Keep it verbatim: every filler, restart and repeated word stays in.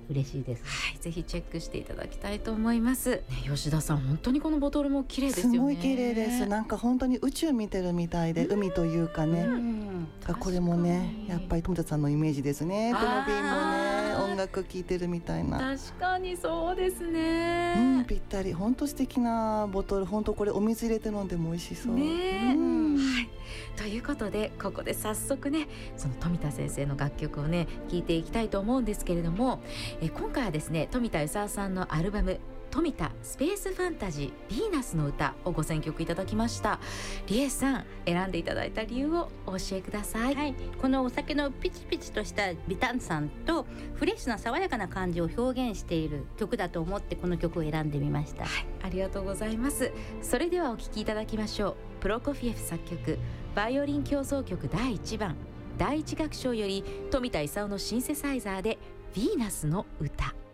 嬉しいです。 はい、ぜひチェックしていただきたいと思います、ね、吉田さん本当にこのボトルも綺麗ですよね。 すごい綺麗です。なんか本当に宇宙見てるみたいで、海というかね、うん、これもねやっぱり富田さんのイメージですね。この瓶もね音楽聴いてるみたいな。 確かにそうですね、 うん、ぴったり。本当素敵なボトル。本当これお水入れて飲んでも美味しそうね、 うん、 はい、ということでここで早速ねその富田先生の楽曲をね聴いていきたいと思うんですけれども、え今回はですね富田勲さんのアルバム富田スペースファンタジーヴィーナスの歌をご選曲いただきました。リエさん選んでいただいた理由をお教えください。 はい、このお酒のピチピチとした微炭酸とフレッシュな爽やかな感じを表現している曲だと思ってこの曲を選んでみました。 はい、ありがとうございます。それではお聴きいただきましょう。プロコフィエフ作曲バイオリン協奏曲だいいちばんだいいち楽章より富田勲のシンセサイザーでヴィーナスの歌。